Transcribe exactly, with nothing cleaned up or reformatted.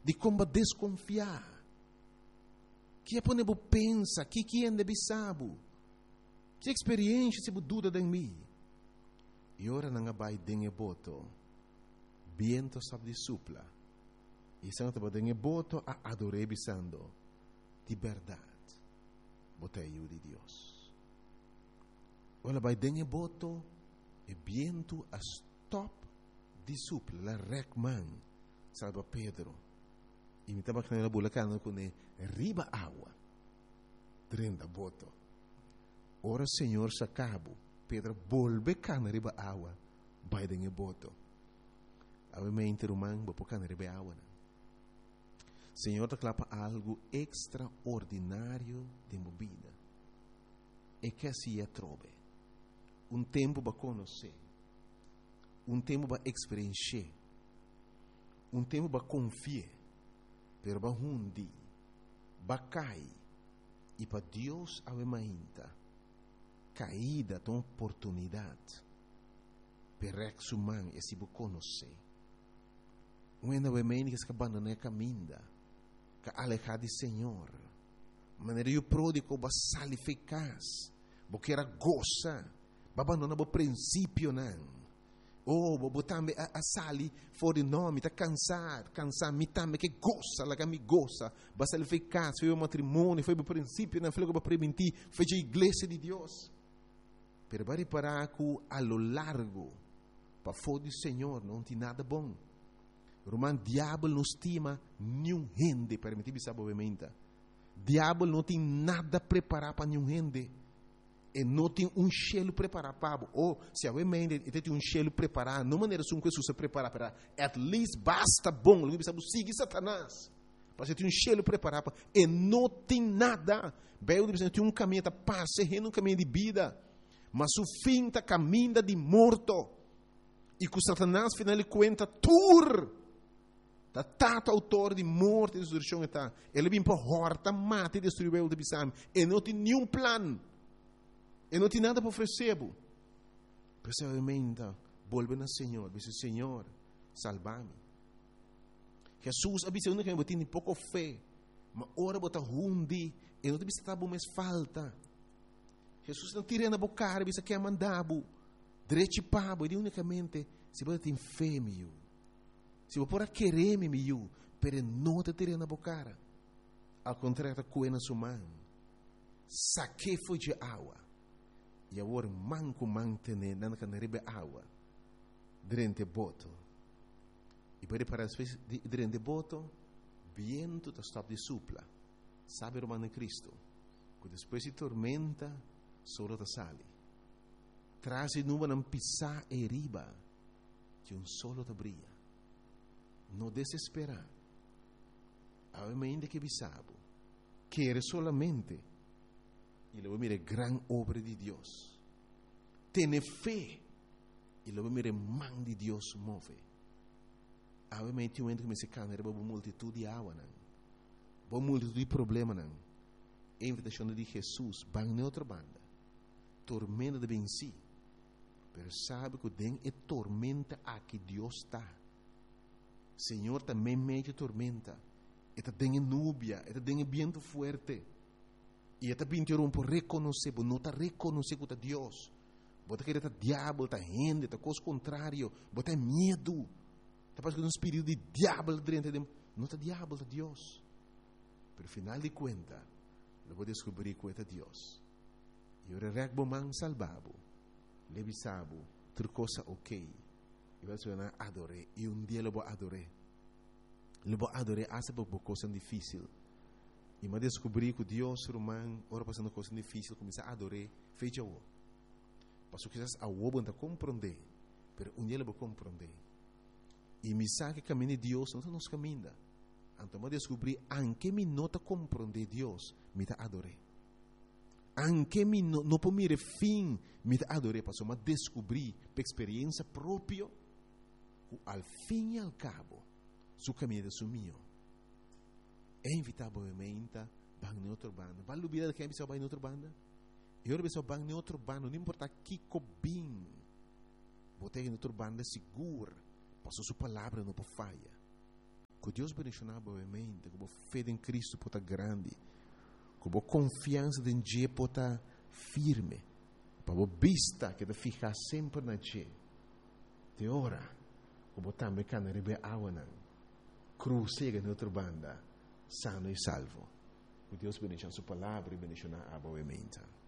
de como desconfiar. Que é para não pensa, que que é sabe, que experiência se dúvida de mim. E ora não vai dengue boto, viento sabe de supla. E santo vai dengue boto a adorar bisando de verdade. Botei de Deus. Ora vai dengue boto e viento a stop de supla, la recman, salva Pedro. E me estava na bulacana com riba água, treinta boto. Ora Senhor sacabo, Pedro volve cana riba água, vai dengue boto. Ave me interumang bo cana riba água. Senhor te clapa algo extraordinário de movida. E que assim é trobe. Um tempo para conhecer, um tempo para experienciar, um tempo para confiar, pero para hundi, para cair, e para Deus ave mainta, caída de uma oportunidade, para exumar e se para conhecer. Um ainda ave mainta que se abandona a caminha, que alejar de Senhor, maneira o pródigo para salificas, porque era goza, babando no princípio não. Oh, bo tambe a, a sali fora nome, tá cansar, cansar, me tambe que gosta, lá que me gosta. Basta ele foi casa, foi o matrimônio, foi o princípio, não foi o para preventir, foi a igreja de Deus. Pero para reparar que a lo largo, para fora do Senhor, não tem nada bom. Romano, diabo não estima nenhum gente, permitir-me saber obviamente. Diabo não tem nada preparado para nenhum gente. E não tem um cheiro preparado para ou se a mente tem um cheiro preparado, não maneira som que se prepara para at least basta bom, não precisa seguir Satanás. Mas tem um cheiro preparado para e não tem nada. Bem, tem um caminho da paz, um caminho de vida, mas o fim está caminho de morto. E com Satanás final ele conta tur. Tá tato autor de morte e destruição está. Ele vem para horta, mata e destruir o de bisam. E não tem nenhum plano. E não tem nada para oferecer. Precisamente, volve ao Senhor. Diz, Senhor, salva-me. Jesus, a visão que eu tenho pouco fé. Mas ora bota hundi. E não tem que estar mais falta. Jesus não tira na boca. Diz que é mandado. Direito para e unicamente, se você tem fé, meu. Se você pode querer, meu. Mas não te tira na boca. Ao contrário, coe na sua mão. Saque foi de água. E agora manco mantene na canaribe água durante boto e para para durante boto viento da stop de supla sabe romano Cristo que depois de tormenta solo da sale traz e nuvem não pisar e riba que um solo da brilha não desesperar obviamente que bisabo quer solamente e lo mire gran obra de Deus. Tiene fé e lo mire man de Deus move. Obviamente, um momento que me se cana, era uma multitud de água, não. Uma multitud de problemas, não. A invitação de Jesus, van na outra banda. Tormenta de venci. Pero sabe que den é tormenta aqui Deus está. Senhor também mete tormenta. Eta den núbia, eta den viento fuerte. E até pintaram por reconhecer, por não estar reconhecer que é Deus. Bota que está diabo, está gente, está coisa contrário, bota medo. Está passando um espírito de diabo dentro de não está diabo, está Deus. Pero final de conta, eu vou descobrir que é Deus. E eu regbo man salvabo, levisabo, outra coisa ok. E vai sonar adoré, e um dia eu vou adoré. Eu vou adoré, essa é uma coisa difícil. E me descobri que Deus, romano, ora passando coisa difícil, começa a adorar, fecha o. Passou que a o não compreender, mas um dia ele vai compreender. E me sabe que caminho de Deus não está nos caminhos. Então me descobri, anche me nota compreender Deus, me está adorar. Anche me não no por mire fim, me está adorar, passou me descobri, por experiência própria, que ao fim e ao cabo, o caminho é o meu. É invitavelmente bang na outra banda. Vai lubida que é pessoa vai na outra banda. E outra pessoa bang na outra banda, não importa que cobim. Botei na outra banda segura, passou sua palavra não por falha. Que Deus bendicionar a boa mente, que a fé em Cristo pode grande, que a confiança em Deus pode firme, para a vista que te ficar sempre na Deus. De ora, que a também can rebe awanan, cruzega na outra banda, sano e salvo. Que Deus bendicionar a sua palavra e bendicionar a boa mente.